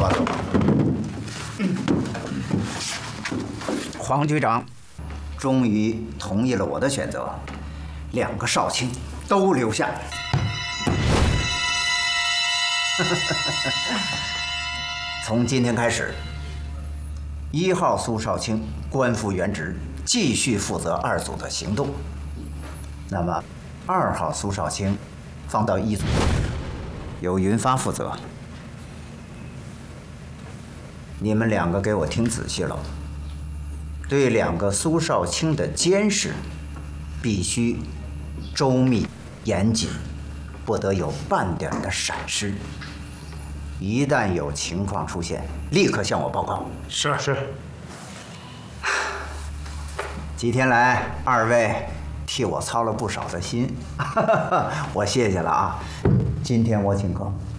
吧，走吧。黄局长终于同意了我的选择，2个少卿都留下。从今天开始，1号苏少卿官复原职，继续负责2组的行动。那么2号苏少卿放到1组，由云发负责。你们2个给我听仔细了，对2个苏少卿的监视必须周密严谨，不得有半点的闪失。一旦有情况出现，立刻向我报告。 是。 几天来，2位替我操了不少的心，我谢谢了啊。今天我请客。